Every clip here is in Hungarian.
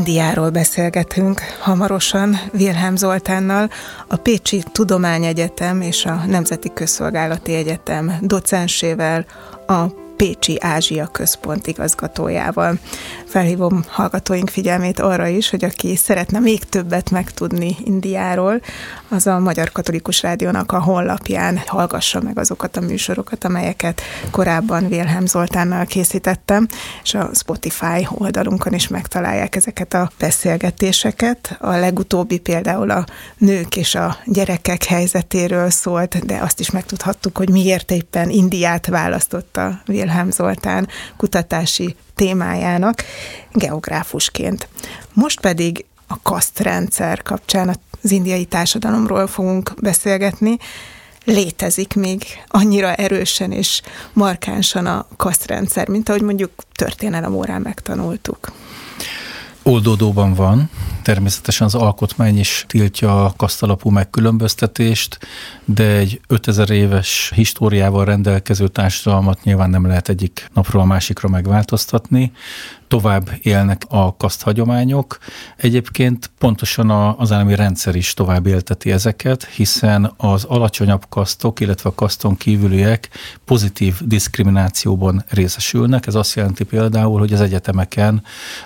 Indiáról beszélgetünk hamarosan Wilhelm Zoltánnal, a Pécsi Tudományegyetem és a Nemzeti Közszolgálati Egyetem docensével, a Pécsi Ázsia Központ igazgatójával. Felhívom hallgatóink figyelmét arra is, hogy aki szeretne még többet megtudni Indiáról, az a Magyar Katolikus Rádiónak a honlapján hallgassa meg azokat a műsorokat, amelyeket korábban Wilhelm Zoltánnal készítettem, és a Spotify oldalunkon is megtalálják ezeket a beszélgetéseket. A legutóbbi például a nők és a gyerekek helyzetéről szólt, de azt is megtudhattuk, hogy miért éppen Indiát választotta Wilhelm Zoltán kutatási témájának geográfusként. Most pedig a kasztrendszer kapcsán az indiai társadalomról fogunk beszélgetni. Létezik még annyira erősen és markánsan a kasztrendszer, mint ahogy mondjuk történelem órán megtanultuk? Oldódóban van. Természetesen az alkotmány is tiltja a kasztalapú megkülönböztetést, de egy 5000 éves históriával rendelkező társadalmat nyilván nem lehet egyik napról a másikra megváltoztatni. Tovább élnek a kaszthagyományok. Egyébként pontosan az állami rendszer is tovább élteti ezeket, hiszen az alacsonyabb kasztok, illetve a kaszton kívüliek pozitív diszkriminációban részesülnek. Ez azt jelenti például, hogy az egyetemeken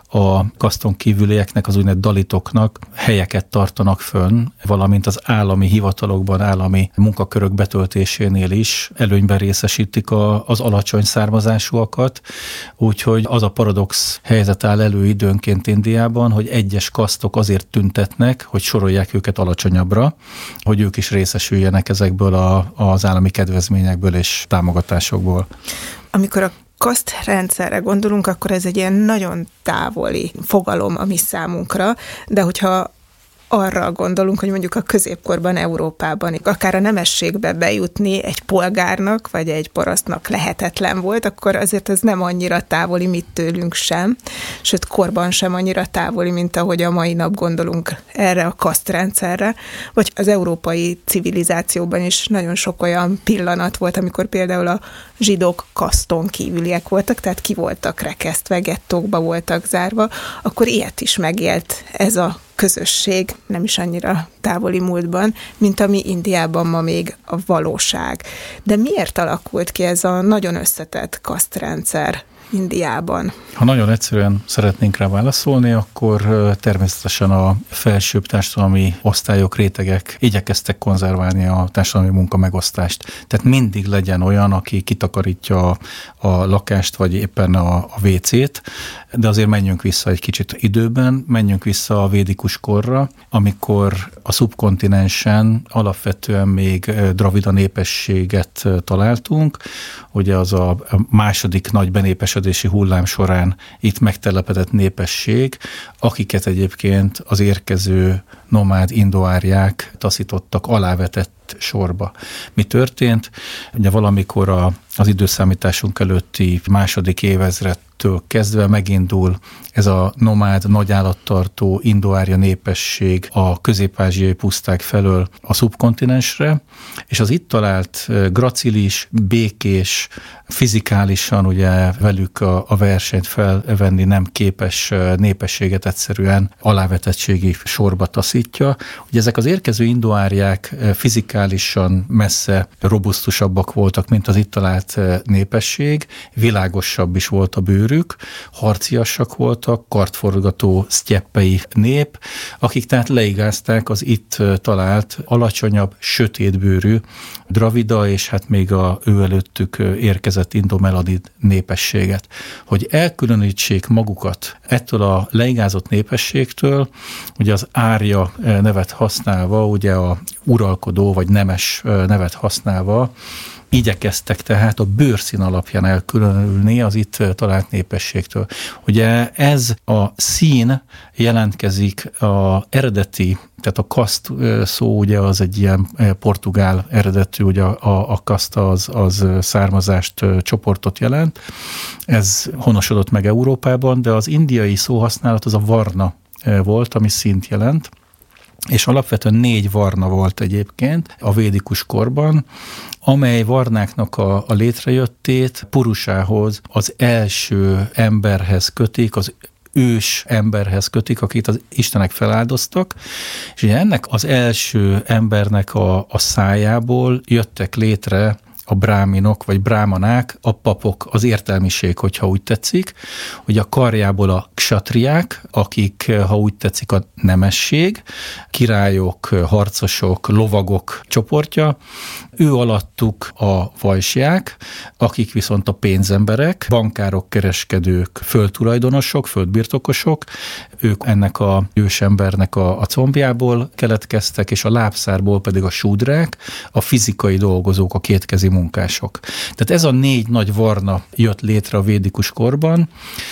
a kaszton kívülieknek, az úgynevezett dalitoknak helyeket tartanak fönn, valamint az állami hivatalokban, állami munkakörök betöltésénél is előnyben részesítik az alacsony származásúakat. Úgyhogy az a paradox helyzet áll elő időnként Indiában, hogy egyes kasztok azért tüntetnek, hogy sorolják őket alacsonyabbra, hogy ők is részesüljenek ezekből az állami kedvezményekből és támogatásokból. Amikor a kasztrendszerre gondolunk, akkor ez egy ilyen nagyon távoli fogalom a mi számunkra, de hogyha arra gondolunk, hogy mondjuk a középkorban Európában akár a nemességbe bejutni egy polgárnak, vagy egy parasztnak lehetetlen volt, akkor azért ez nem annyira távoli, mint tőlünk sem, sőt korban sem annyira távoli, mint ahogy a mai nap gondolunk erre a kasztrendszerre, vagy az európai civilizációban is nagyon sok olyan pillanat volt, amikor például a zsidók kaszton kívüliek voltak, tehát ki voltak rekesztve, gettókba voltak zárva, akkor ilyet is megélt ez a közösség, nem is annyira távoli múltban, mint ami Indiában ma még a valóság. De miért alakult ki ez a nagyon összetett kasztrendszer Indiában? Ha nagyon egyszerűen szeretnénk rá válaszolni, akkor természetesen a felsőbb társadalmi osztályok, rétegek igyekeztek konzerválni a társadalmi munkamegosztást. Tehát mindig legyen olyan, aki kitakarítja a lakást, vagy éppen a WC-t, de azért menjünk vissza egy kicsit időben, menjünk vissza a védikus korra, amikor a szubkontinensen alapvetően még dravida népességet találtunk. Ugye az a második nagy benépesedési hullám során itt megtelepedett népesség, akiket egyébként az érkező nomád indoárják taszítottak alávetett sorba. Mi történt? Ugye valamikor az időszámításunk előtti második évezredtől kezdve megindul ez a nomád, nagyállattartó indoárja népesség a közép-ázsiai puszták felől a szubkontinensre, és az itt talált gracilis, békés, fizikálisan ugye velük a versenyt felvenni nem képes népességet egyszerűen alávetettségi sorba taszítja. Ugye ezek az érkező indoárják fizikálisan messze robusztusabbak voltak, mint az itt talált népesség, világosabb is volt a bőrük, harciasak voltak, kartforgató sztyeppei nép, akik tehát leigázták az itt talált alacsonyabb, sötétbőrű dravida, és hát még ő előttük érkezett indomeladid népességet. Hogy elkülönítsék magukat ettől a leigázott népességtől, ugye az árja nevet használva, ugye a uralkodó vagy nemes nevet használva, igyekeztek tehát a bőrszín alapján elkülönülni az itt talált népességtől. Ugye ez a szín jelentkezik az eredeti, tehát a kaszt szó ugye az egy ilyen portugál eredetű, ugye a kaszt az származást, csoportot jelent. Ez honosodott meg Európában, de az indiai szóhasználat az a varna volt, ami színt jelent. És alapvetően 4 varna volt egyébként a védikus korban, amely varnáknak a létrejöttét Purusához, az első emberhez kötik, az ős emberhez kötik, akit az istenek feláldoztak, és ugye ennek az első embernek a szájából jöttek létre a bráminok, vagy brámanák, a papok, az értelmiség, hogyha úgy tetszik, hogy a karjából a ksatriák, akik, ha úgy tetszik, a nemesség, királyok, harcosok, lovagok csoportja, ő alattuk a vajsják, akik viszont a pénzemberek, bankárok, kereskedők, földtulajdonosok, földbirtokosok, ők ennek a ősembernek a combjából keletkeztek, és a lábszárból pedig a súdrák, a fizikai dolgozók, a kétkezi munkások. Tehát ez a 4 nagy varna jött létre a védikus korban,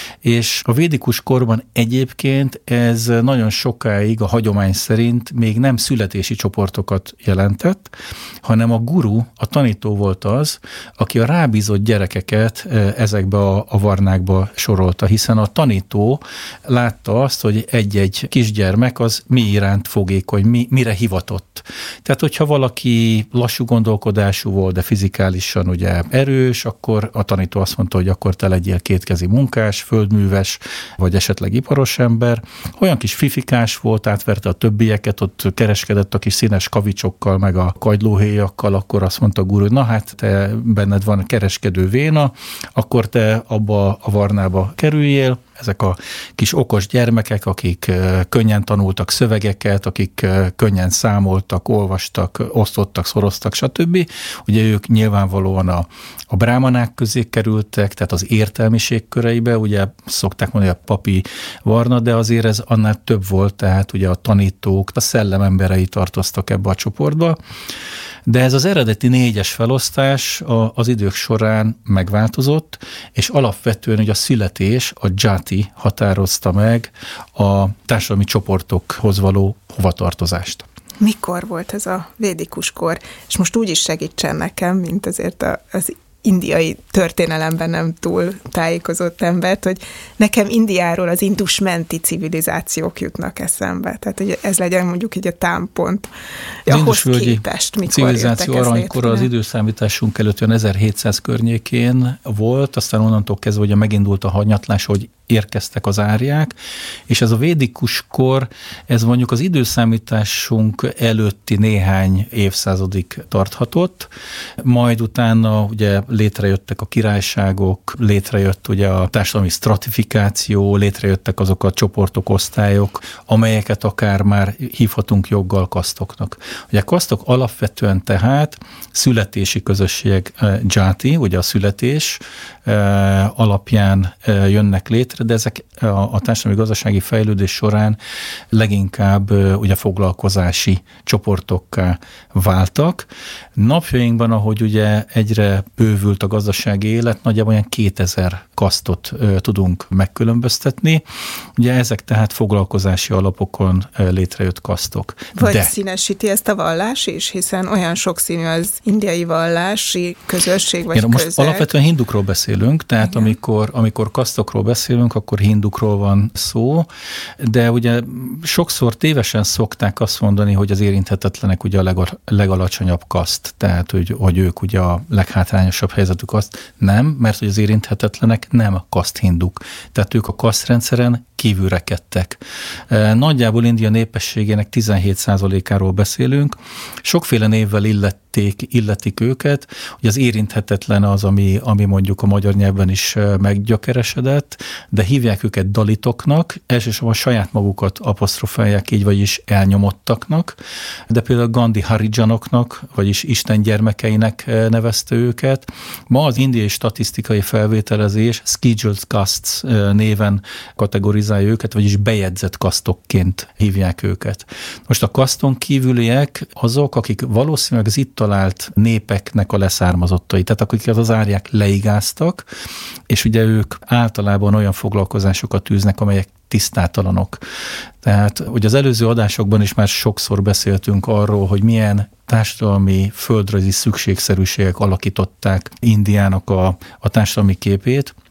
és a védikus korban egyébként ez nagyon sokáig a hagyomány szerint még nem születési csoportokat jelentett, hanem a guru, a tanító volt az, aki a rábízott gyerekeket ezekbe a varnákba sorolta, hiszen a tanító látta azt, hogy egy-egy kisgyermek az mi iránt fogékony, mire hivatott. Tehát, hogyha valaki lassú gondolkodású volt, de fizikálisan ugye erős, akkor a tanító azt mondta, hogy akkor te legyél kétkezi munkás, földműves, vagy esetleg iparos ember. Olyan kis fifikás volt, átverte a többieket, ott kereskedett a kis színes kavicsokkal, meg a kagylóhéjakkal, akkor azt mondta a guru, hogy na hát te benned van kereskedő véna, akkor te abba a varnába kerüljél. Ezek a kis okos gyermekek, akik könnyen tanultak szövegeket, akik könnyen számoltak, olvastak, osztottak, szoroztak, stb. Ugye ők nyilvánvalóan a brámanák közé kerültek, tehát az értelmiség köreibe, ugye szokták mondani a papi varna, de azért ez annál több volt, tehát ugye a tanítók, a szellememberei tartoztak ebbe a csoportba. De ez az eredeti 4-es felosztás az idők során megváltozott, és alapvetően ugye a születés, a jati határozta meg a társadalmi csoportokhoz való hovatartozást. Mikor volt ez a védikus kor? És most úgy is segítsen nekem, mint azért az indiai történelemben nem túl tájékozott embert, hogy nekem Indiáról az Indus menti civilizációk jutnak eszembe. Tehát, hogy ez legyen mondjuk így a támpont. Az indusvölgyi civilizáció aranykora az időszámításunk előtt 1700 környékén volt, aztán onnantól kezdve ugye megindult a hanyatlás, hogy érkeztek az árják, és ez a védikus kor, ez mondjuk az időszámításunk előtti néhány évszázadig tarthatott, majd utána ugye létrejöttek a királyságok, létrejött ugye a társadalmi stratifikáció, létrejöttek azok a csoportok, osztályok, amelyeket akár már hívhatunk joggal kasztoknak. Ugye a kasztok alapvetően tehát születési közösség jati, ugye a születés alapján jönnek létre, de ezek a társadalmi gazdasági fejlődés során leginkább ugye foglalkozási csoportokká váltak. Napjainkban, ahogy ugye egyre bővült a gazdasági élet, nagyjából olyan 2000 kasztot tudunk megkülönböztetni. Ugye ezek tehát foglalkozási alapokon létrejött kasztok. Vagy színesíti ezt a vallás is, hiszen olyan sokszínű az indiai vallási közösség vagy közeg. Most alapvetően hindukról beszélünk, tehát amikor kasztokról beszélünk, akkor hindukról van szó, de ugye sokszor tévesen szokták azt mondani, hogy az érinthetetlenek ugye a legalacsonyabb kaszt, tehát hogy ők ugye a leghátrányosabb helyzetű kaszt. Nem, mert hogy az érinthetetlenek nem kaszt hinduk. Tehát ők a kasztrendszeren kívül rekedtek. Nagyjából India népességének 17%-áról beszélünk. Sokféle névvel illetik őket, hogy az érinthetetlen az, ami mondjuk a magyar nyelven is meggyökeresedett, de hívják őket dalitoknak, elsősorban saját magukat apostrofálják így, vagyis elnyomottaknak, de például Gandhi Harijanoknak, vagyis Isten gyermekeinek nevezte őket. Ma az indiai statisztikai felvételezés scheduled castes néven kategorizálja őket, vagyis bejegyzett kasztokként hívják őket. Most a kaszton kívüliek azok, akik valószínűleg az itt talált népeknek a leszármazottai, tehát akiket az árják leigáztak, és ugye ők általában olyan foglalkozásokat űznek, amelyek tisztátalanok. Tehát, hogy az előző adásokban is már sokszor beszéltünk arról, hogy milyen társadalmi, földrajzi szükségszerűségek alakították Indiának a társadalmi képét,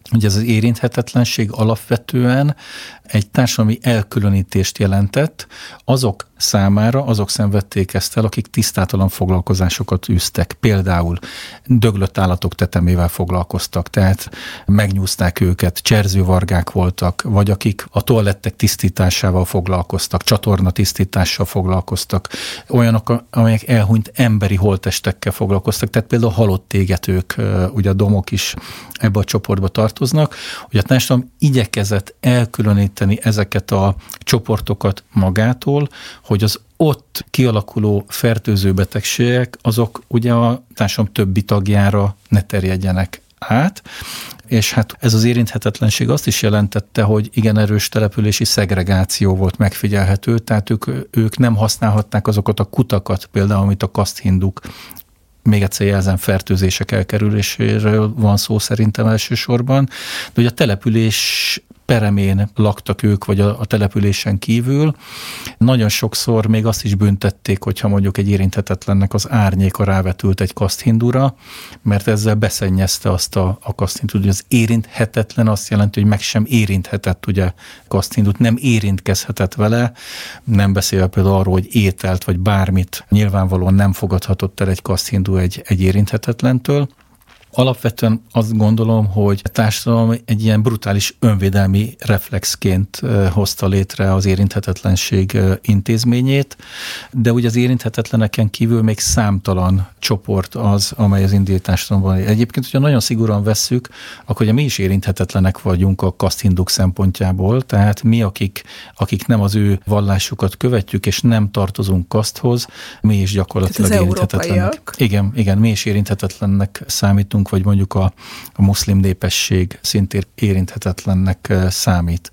hogy ez az érinthetetlenség alapvetően egy társadalmi elkülönítést jelentett, azok számára, azok szenvedték ezt el, akik tisztátalan foglalkozásokat űztek. Például döglött állatok tetemével foglalkoztak, tehát megnyúzták őket, cserzővargák voltak, vagy akik a toalettek tisztításával foglalkoztak, csatorna tisztítással foglalkoztak, olyanok, amelyek elhunyt emberi holttestekkel foglalkoztak, tehát például halott égetők, ugye a domok is ebbe a csoportba tartoznak, hogy a társadalom igyekezett elkülöníteni ezeket a csoportokat magától, hogy az ott kialakuló fertőző betegségek, azok ugye a társadalom többi tagjára ne terjedjenek át, és hát ez az érinthetetlenség azt is jelentette, hogy igen erős települési szegregáció volt megfigyelhető, tehát ők nem használhatták azokat a kutakat, például, amit a kaszthinduk, még egyszer jelzem, fertőzések elkerüléséről van szó szerintem elsősorban, de hogy a település peremén laktak ők, vagy a településen kívül. Nagyon sokszor még azt is büntették, hogyha mondjuk egy érinthetetlennek az árnyéka rávetült egy kaszthindura, mert ezzel beszennyezte azt a kaszthindut. Az érinthetetlen azt jelenti, hogy meg sem érinthetett ugye kaszthindut, nem érintkezhetett vele, nem beszélve például arról, hogy ételt vagy bármit nyilvánvalóan nem fogadhatott el egy kaszthindu egy érinthetetlentől. Alapvetően azt gondolom, hogy a társadalom egy ilyen brutális önvédelmi reflexként hozta létre az érinthetetlenség intézményét, de ugye az érinthetetleneken kívül még számtalan csoport az, amely az indiai társadalomban. Egyébként, hogyha nagyon szigorúan vesszük, akkor ugye mi is érinthetetlenek vagyunk a kaszthinduk szempontjából, tehát mi, akik nem az ő vallásukat követjük, és nem tartozunk kaszthoz, mi is gyakorlatilag érinthetetlenek. Igen, mi is érinthetetlennek számítunk, vagy mondjuk a muszlim népesség szintén érinthetetlennek számít.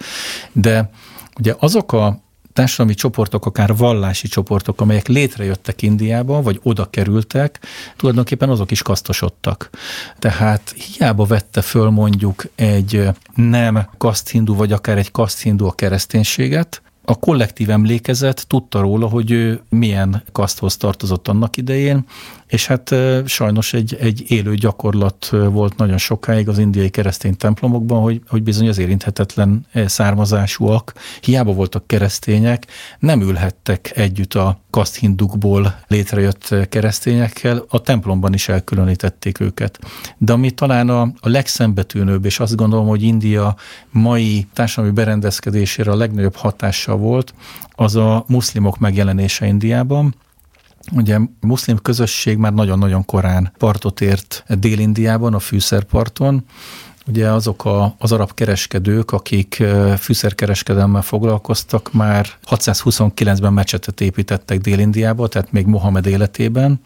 De ugye azok a társadalmi csoportok, akár vallási csoportok, amelyek létrejöttek Indiában, vagy oda kerültek, tulajdonképpen azok is kasztosodtak. Tehát hiába vette föl mondjuk egy nem kaszthindu, vagy akár egy kaszthindu a kereszténységet, a kollektív emlékezet tudta róla, hogy ő milyen kaszthoz tartozott annak idején, és hát sajnos egy élő gyakorlat volt nagyon sokáig az indiai keresztény templomokban, hogy bizony az érinthetetlen származásúak, hiába voltak keresztények, nem ülhettek együtt a kaszthindukból létrejött keresztényekkel, a templomban is elkülönítették őket. De ami talán a legszembetűnőbb, és azt gondolom, hogy India mai társadalmi berendezkedésére a legnagyobb hatással volt, az a muszlimok megjelenése Indiában. Ugye a muszlim közösség már nagyon-nagyon korán partot ért Dél-Indiában, a fűszerparton. Ugye azok az arab kereskedők, akik fűszerkereskedelemmel foglalkoztak, már 629-ben mecsetet építettek Dél-Indiába, tehát még Mohamed életében,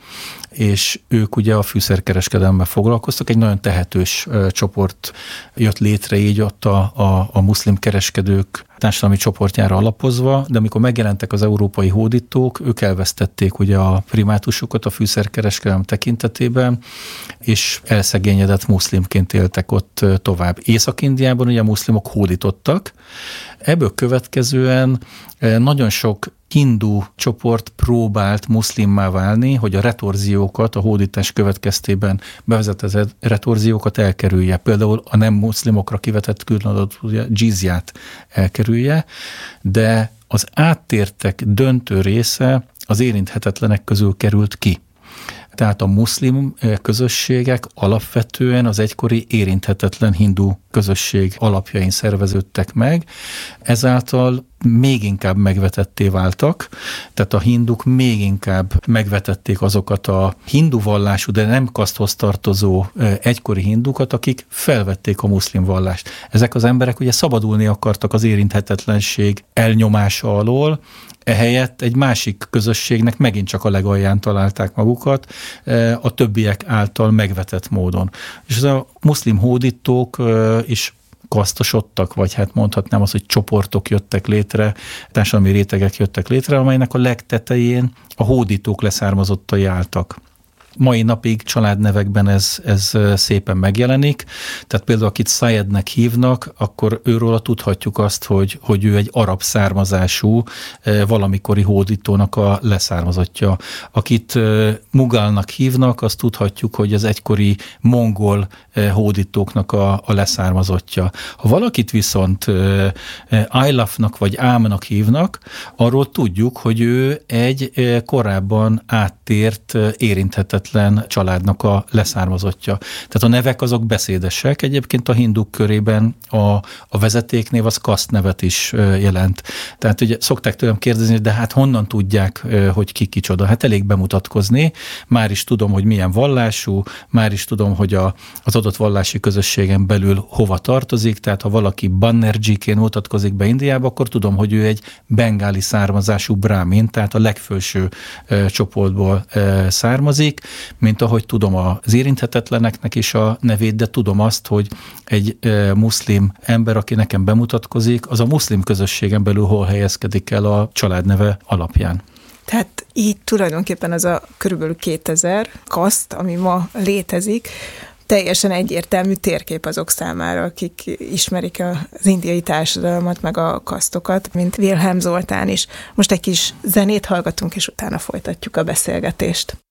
és ők ugye a fűszerkereskedelemmel foglalkoztak. Egy nagyon tehetős csoport jött létre így ott a muszlim kereskedők társadalmi csoportjára alapozva, de amikor megjelentek az európai hódítók, ők elvesztették ugye a primátusokat a fűszerkereskedelem tekintetében, és elszegényedett muszlimként éltek ott tovább. Észak-Indiában ugye a muszlimok hódítottak, ebből következően nagyon sok hindu csoport próbált muszlimmá válni, hogy a retorziókat, a hódítás következtében bevezetett retorziókat elkerülje. Például a nem muszlimokra kivetett különadott dzsizyát elkerülje, de az áttértek döntő része az érinthetetlenek közül került ki. Tehát a muszlim közösségek alapvetően az egykori érinthetetlen hindu közösség alapjain szerveződtek meg, ezáltal még inkább megvetetté váltak, tehát a hinduk még inkább megvetették azokat a hindu vallású, de nem kaszthoz tartozó egykori hindukat, akik felvették a muszlim vallást. Ezek az emberek ugye szabadulni akartak az érinthetetlenség elnyomása alól, ehelyett egy másik közösségnek megint csak a legalján találták magukat, a többiek által megvetett módon. És ez a muszlim hódítók is kasztosodtak, vagy hát mondhatnám azt, hogy csoportok jöttek létre, társadalmi rétegek jöttek létre, amelynek a legtetején a hódítók leszármazottai álltak. Mai napig családnevekben ez szépen megjelenik. Tehát például akit Sayednek hívnak, akkor őről tudhatjuk azt, hogy ő egy arab származású, valamikori hódítónak a leszármazottja. Akit Mughal-nak hívnak, azt tudhatjuk, hogy az egykori mongol hódítóknak a leszármazottja. Ha valakit viszont Aylafnak vagy Ámnak hívnak, arról tudjuk, hogy ő egy korábban áttért, érinthetetlen családnak a leszármazottja. Tehát a nevek azok beszédesek. Egyébként a hinduk körében a vezetéknév az kaszt nevet is jelent. Tehát ugye szokták tőlem kérdezni, de hát honnan tudják, hogy ki kicsoda? Hát elég bemutatkozni. Már is tudom, hogy milyen vallású, már is tudom, hogy az adott vallási közösségen belül hova tartozik. Tehát ha valaki Banerjee-ként mutatkozik be Indiába, akkor tudom, hogy ő egy bengáli származású brámin, tehát a legfelső csoportból származik, mint ahogy tudom az érinthetetleneknek is a nevét, de tudom azt, hogy egy muszlim ember, aki nekem bemutatkozik, az a muszlim közösségen belül hol helyezkedik el a családneve alapján. Tehát így tulajdonképpen az a körülbelül 2000 kaszt, ami ma létezik, teljesen egyértelmű térkép azok számára, akik ismerik az indiai társadalmat, meg a kasztokat, mint Wilhelm Zoltán is. Most egy kis zenét hallgatunk, és utána folytatjuk a beszélgetést.